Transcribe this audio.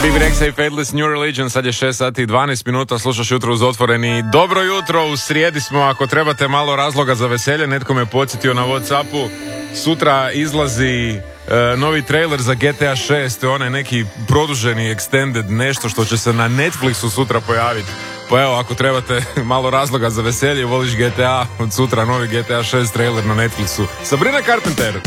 Big Rexa i Faithless New Religion, sad je 6 sati i 12 minuta, slušaš Jutro uz otvoreni. Dobro jutro, u srijedi smo, ako trebate malo razloga za veselje, netko me podsjetio na Whatsappu, sutra izlazi novi trailer za GTA 6, to je onaj neki produženi, extended, nešto što će se na Netflixu sutra pojaviti. Pa evo, ako trebate malo razloga za veselje, voliš GTA, od sutra novi GTA 6 trailer na Netflixu. Sabrina Carpenter.